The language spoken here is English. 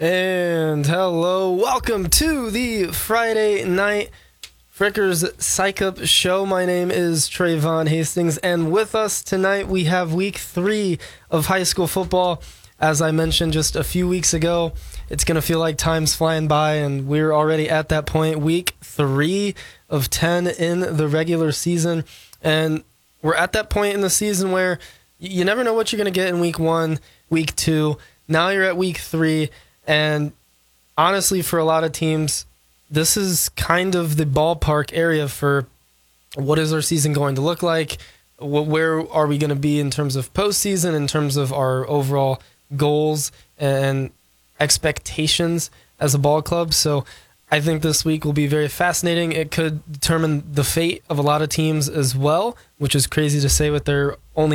And hello, welcome to the Friday Night Frickers Psych Up Show. My name is Trayvon Hastings, and with us tonight we have week 3 of high school football. As I mentioned just a few weeks ago, it's going to feel like time's flying by, and we're already at that point, week 3 of 10 in the regular season. And we're at that point in the season where you never know what you're going to get in week 1, week 2. Now you're at week 3. And honestly, for a lot of teams, this is kind of the ballpark area for what is our season going to look like? Where are we going to be in terms of postseason, in terms of our overall goals and expectations as a ball club? So I think this week will be very fascinating. It could determine the fate of a lot of teams as well, which is crazy to say with their only